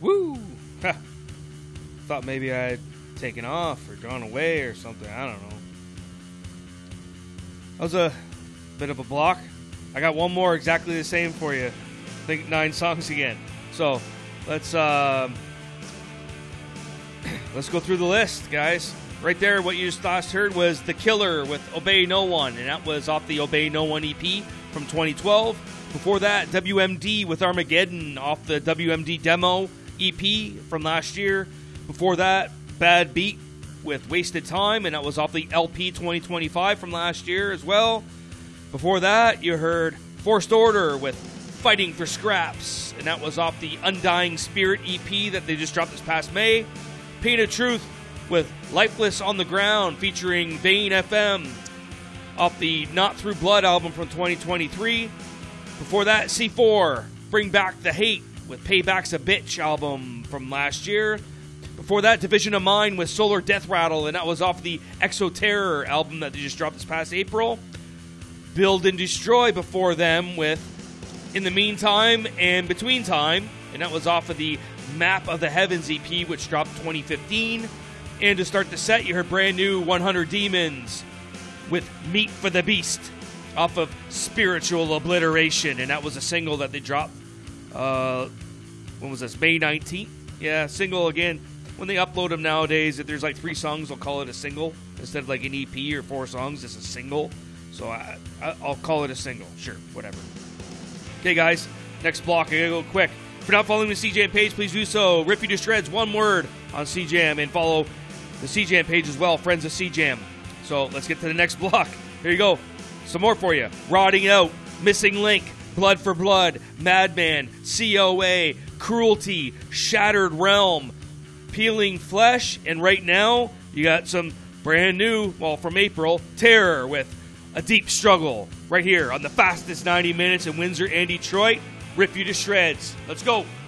Woo! Ha. Thought maybe I had taken off or gone away or something. I don't know. That was a bit of a block. I got one more exactly the same for you. I think 9 songs again. So let's go through the list, guys. Right there, what you just last heard was The Killer with Obey No One, and that was off the Obey No One EP from 2012. Before that, WMD with Armageddon off the WMD Demo EP from last year. Before that, Bad Beat with Wasted Time, and that was off the LP 2025 from last year as well. Before that, you heard Forced Order with Fighting for Scraps, and that was off the Undying Spirit EP that they just dropped this past May. Pain of Truth with Lifeless on the Ground featuring Vane FM off the Not Through Blood album from 2023. Before that, C4, Bring Back the Hate with Payback's a Bitch album from last year. Before that, Division of Mind with Solar Death Rattle, and that was off the Exoterror album that they just dropped this past April. Build and Destroy before them with In the Meantime and Between Time, and that was off of the Map of the Heavens EP, which dropped 2015. And to start the set, you heard brand new 100 Demons with Meat for the Beast off of Spiritual Obliteration, and that was a single that they dropped, when was this, May 19th? Yeah, single again. When they upload them nowadays, if there's like 3 songs, they'll call it a single. Instead of like an EP or 4 songs, it's a single. So I'll call it a single. Sure, whatever. Okay, guys, next block. I gotta go quick. If you're not following the CJAM page, please do so. Rip You to Shreds, one word on CJAM, and follow the CJAM page as well, Friends of CJAM. So let's get to the next block. Here you go. Some more for you. Rotting Out, Missing Link, Blood for Blood, Madman, COA, Cruelty, Shattered Realm, Peeling Flesh, and right now you got some brand new, well, from April, Terror with A Deep Struggle right here on the fastest 90 minutes in Windsor and Detroit. Rip You to Shreds. Let's go.